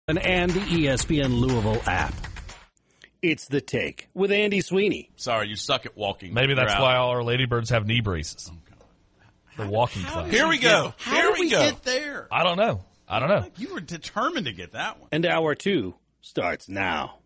And the ESPN Louisville app. It's The Take with Andy Sweeney. Sorry, you suck at walking. Maybe that's You're why out. all our ladybirds have knee braces. The walking class. Here we go. How Here did we go. get there? I don't know. You were determined to get that one. And hour 2 starts now.